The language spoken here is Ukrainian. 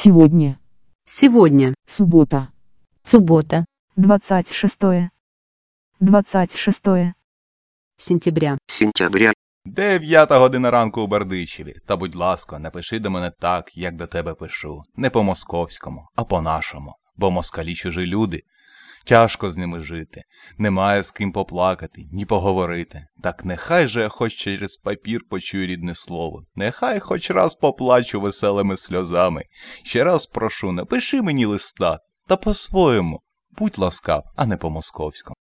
Сегодня. Сегодня. Суббота. Суббота. 26 Сентября. Сентября. 9 година ранку у Бердичеві. Та, будь ласка, напиши до мене так, як до тебе пишу. Не по-московському, а по-нашому. Бо москалі чужі люди. Тяжко з ними жити. Немає з ким поплакати, ні поговорити. Так нехай же я хоч через папір почую рідне слово. Нехай хоч раз поплачу веселими сльозами. Ще раз прошу, напиши мені листа. Та по-своєму. Будь ласкав, а не по-московському.